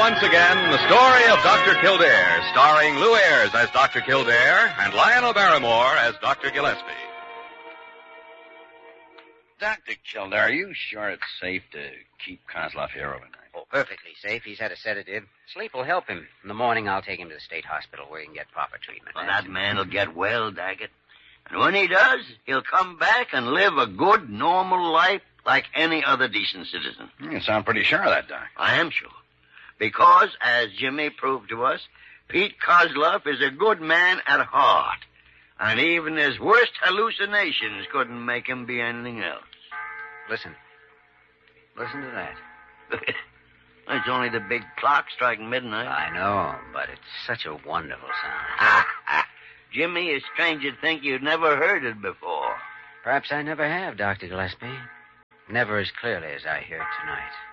once again the story of Dr. Kildare, starring Lou Ayres as Dr. Kildare and Lionel Barrymore as Dr. Gillespie. Dr. Kildare, are you sure it's safe to keep Kozlov here overnight? Oh, perfectly safe. He's had a sedative. Sleep will help him. In the morning, I'll take him to the state hospital where he can get proper treatment. Well, that man will get well, Daggett. And when he does, he'll come back and live a good, normal life like any other decent citizen. You sound pretty sure of that, Doc. I am sure. Because, as Jimmy proved to us, Pete Kozlov is a good man at heart. And even his worst hallucinations couldn't make him be anything else. Listen. Listen to that. It's only the big clock striking midnight. I know, but it's such a wonderful sound. Jimmy, it's strange to think you'd never heard it before. Perhaps I never have, Dr. Gillespie. Never as clearly as I hear it tonight.